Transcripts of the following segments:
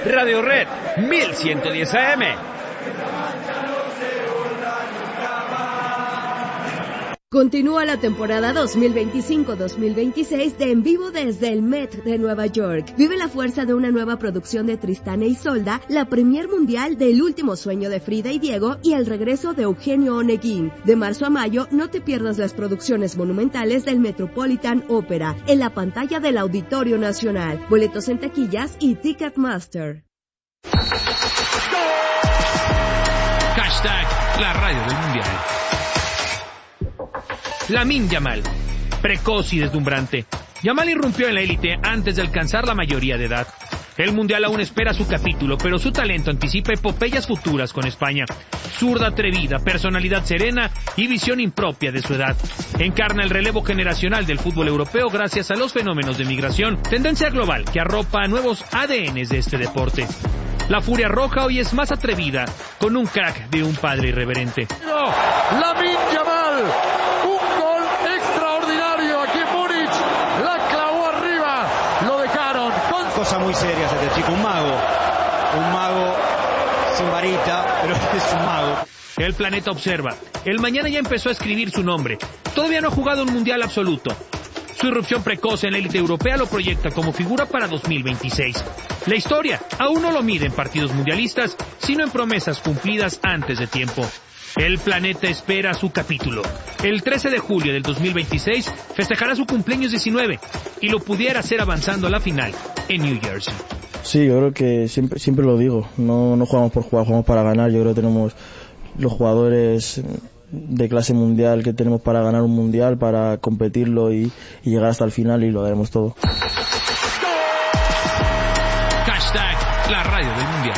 Radio Red 1110 AM. Continúa la temporada 2025-2026 de En Vivo desde el Met de Nueva York. Vive la fuerza de una nueva producción de Tristán e Isolda, la premier mundial del Último Sueño de Frida y Diego y el regreso de Eugenio Oneguín. De marzo a mayo, no te pierdas las producciones monumentales del Metropolitan Opera en la pantalla del Auditorio Nacional. Boletos en taquillas y Ticketmaster. Hashtag la radio del mundial. Lamine Yamal, precoz y deslumbrante. Yamal irrumpió en la élite antes de alcanzar la mayoría de edad. El mundial aún espera su capítulo, pero su talento anticipa epopeyas futuras con España. Zurda atrevida, personalidad serena y visión impropia de su edad. Encarna el relevo generacional del fútbol europeo gracias a los fenómenos de migración, tendencia global que arropa nuevos ADNs de este deporte. La Furia Roja hoy es más atrevida, con un crack de un padre irreverente. Lamine Yamal, un gol extraordinario aquí en Múnich, la clavó arriba, lo dejaron. Cosa muy seria este chico, un mago sin varita, pero es un mago. El planeta observa, el mañana ya empezó a escribir su nombre, todavía no ha jugado un mundial absoluto. Su irrupción precoz en la élite europea lo proyecta como figura para 2026. La historia aún no lo mide en partidos mundialistas, sino en promesas cumplidas antes de tiempo. El planeta espera su capítulo. El 13 de julio del 2026 festejará su cumpleaños 19 y lo pudiera hacer avanzando a la final en New Jersey. Sí, yo creo que siempre lo digo, no jugamos por jugar, jugamos para ganar. Yo creo que tenemos los jugadores de clase mundial que tenemos para ganar un mundial, para competirlo y llegar hasta el final, y lo daremos todo. Hashtag la radio del mundial.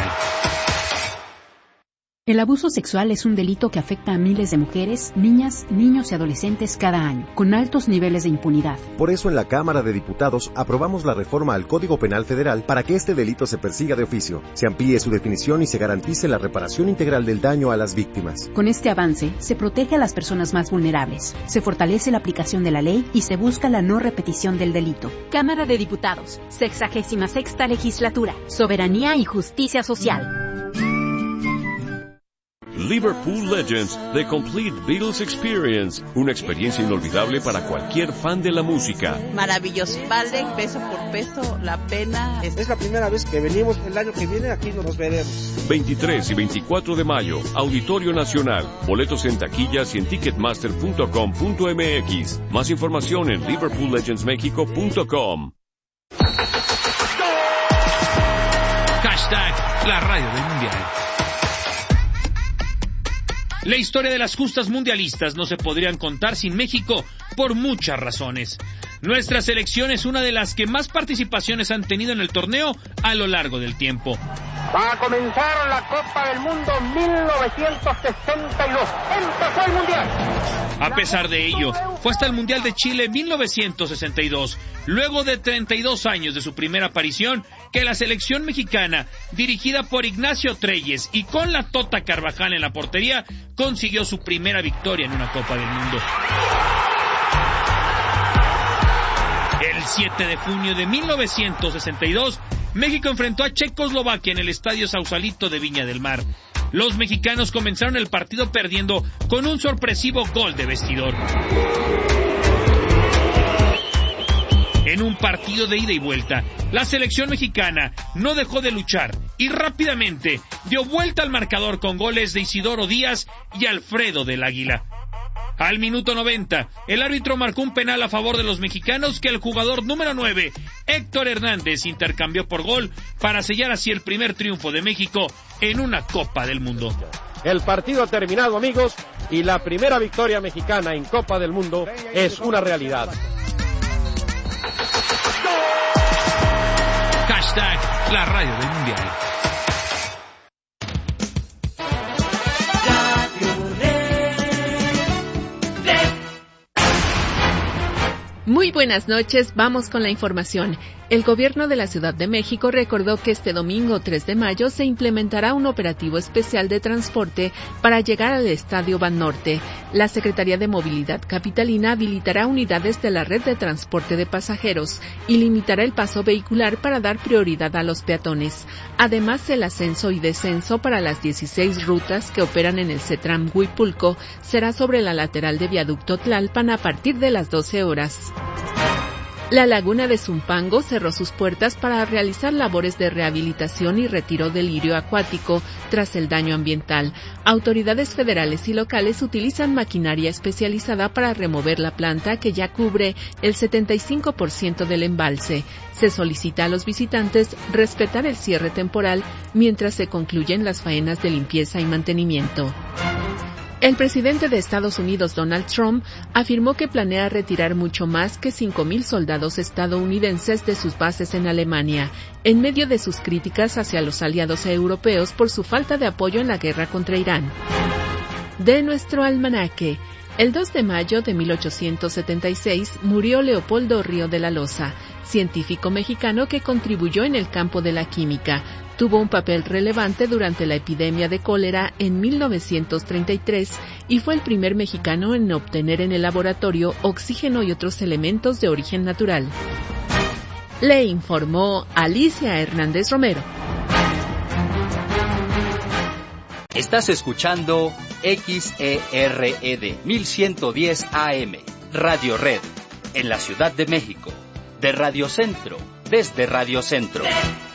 El abuso sexual es un delito que afecta a miles de mujeres, niñas, niños y adolescentes cada año, con altos niveles de impunidad. Por eso en la Cámara de Diputados aprobamos la reforma al Código Penal Federal para que este delito se persiga de oficio, se amplíe su definición y se garantice la reparación integral del daño a las víctimas. Con este avance, se protege a las personas más vulnerables, se fortalece la aplicación de la ley y se busca la no repetición del delito. Cámara de Diputados, 66ª Legislatura, Soberanía y Justicia Social. Liverpool Legends, The Complete Beatles Experience, una experiencia inolvidable para cualquier fan de la música. Maravilloso, vale peso por peso la pena. Es la primera vez que venimos, el año que viene aquí nos veremos. 23 y 24 de mayo, Auditorio Nacional, boletos en taquillas y en ticketmaster.com.mx. Más información en liverpoollegendsmexico.com. Hashtag la radio del mundial. La historia de las justas mundialistas no se podrían contar sin México por muchas razones. Nuestra selección es una de las que más participaciones han tenido en el torneo a lo largo del tiempo. Va a comenzar la Copa del Mundo 1962. Empezó el Mundial. A pesar de ello, fue hasta el Mundial de Chile 1962, luego de 32 años de su primera aparición, que la selección mexicana, dirigida por Ignacio Treyes y con la Tota Carvajal en la portería, consiguió su primera victoria en una Copa del Mundo. El 7 de junio de 1962, México enfrentó a Checoslovaquia en el Estadio Sausalito de Viña del Mar. Los mexicanos comenzaron el partido perdiendo con un sorpresivo gol de vestidor. En un partido de ida y vuelta, la selección mexicana no dejó de luchar y rápidamente dio vuelta al marcador con goles de Isidoro Díaz y Alfredo del Águila. Al minuto 90, el árbitro marcó un penal a favor de los mexicanos que el jugador número 9, Héctor Hernández, intercambió por gol para sellar así el primer triunfo de México en una Copa del Mundo. El partido ha terminado, amigos, y la primera victoria mexicana en Copa del Mundo es una realidad. Hashtag la radio del mundial. Muy buenas noches, vamos con la información. El gobierno de la Ciudad de México recordó que este domingo 3 de mayo se implementará un operativo especial de transporte para llegar al Estadio Banorte. La Secretaría de Movilidad Capitalina habilitará unidades de la red de transporte de pasajeros y limitará el paso vehicular para dar prioridad a los peatones. Además, el ascenso y descenso para las 16 rutas que operan en el CETRAM Huipulco será sobre la lateral de Viaducto Tlalpan a partir de las 12 horas. La laguna de Zumpango cerró sus puertas para realizar labores de rehabilitación y retiro del lirio acuático tras el daño ambiental. Autoridades federales y locales utilizan maquinaria especializada para remover la planta que ya cubre el 75% del embalse. Se solicita a los visitantes respetar el cierre temporal mientras se concluyen las faenas de limpieza y mantenimiento. El presidente de Estados Unidos, Donald Trump, afirmó que planea retirar mucho más que 5,000 soldados estadounidenses de sus bases en Alemania, en medio de sus críticas hacia los aliados europeos por su falta de apoyo en la guerra contra Irán. De nuestro almanaque, el 2 de mayo de 1876 murió Leopoldo Río de la Loza, científico mexicano que contribuyó en el campo de la química. Tuvo un papel relevante durante la epidemia de cólera en 1933 y fue el primer mexicano en obtener en el laboratorio oxígeno y otros elementos de origen natural. Le informó Alicia Hernández Romero. Estás escuchando XERED 1110 AM, Radio Red, en la Ciudad de México, de Radio Centro, desde Radio Centro.